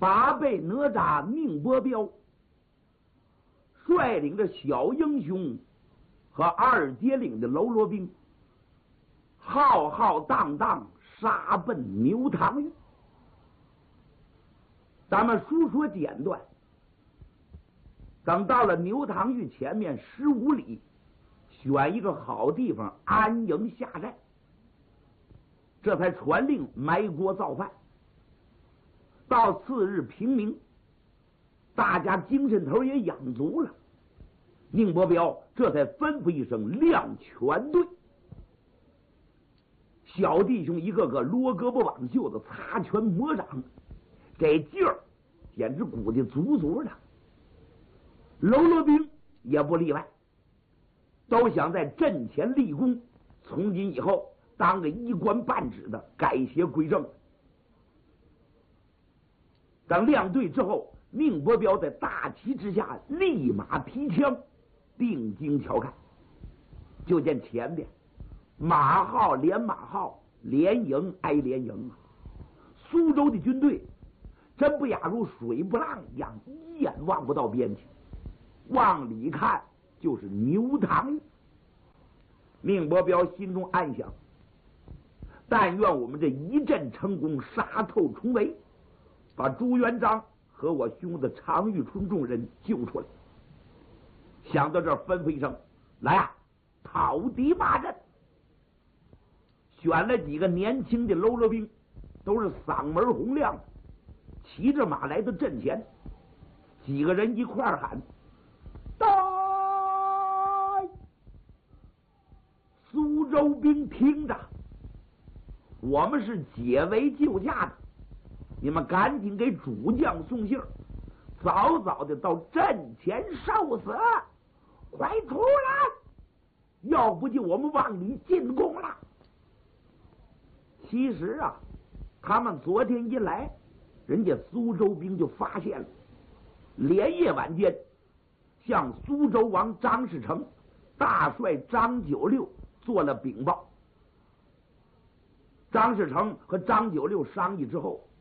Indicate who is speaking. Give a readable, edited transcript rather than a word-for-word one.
Speaker 1: 八倍哪吒宁伯彪率领着小英雄和二节岭的喽啰兵，浩浩荡荡杀奔牛塘峪。咱们书说简短，等到了牛塘峪前面15里，选一个好地方安营下寨，这才传令埋锅造饭。到次日平明，大家精神头也养足了，宁伯彪这才吩咐一声亮全队。小弟兄一个个撸胳膊挽袖子，擦拳磨掌，这劲儿简直鼓的足足的。喽啰兵也不例外，都想在阵前立功，从今以后当个一官半职的，改邪归正。等亮队之后，宁伯彪在大旗之下立马提枪，定睛瞧看，就见前边马号连马号，连营挨连营啊！苏州的军队真不亚如水波浪一样，一眼望不到边去。往里看就是牛塘峪。宁伯彪心中暗想：但愿我们这一阵成功，杀透重围，把朱元璋和我兄弟常遇春众人救出来。想到这儿，吩咐一声：来啊，讨敌骂阵！选了几个年轻的喽啰兵，都是嗓门洪亮的，骑着马来到阵前，几个人一块儿喊：待！苏州兵听着，我们是解围救驾的，你们赶紧给主将送信，早早的到阵前受死，快出来！要不就我们往里进攻了。其实啊，他们昨天一来，人家苏州兵就发现了，连夜晚间向苏州王张士诚大帅张九六做了禀报。张士诚和张九六商议之后，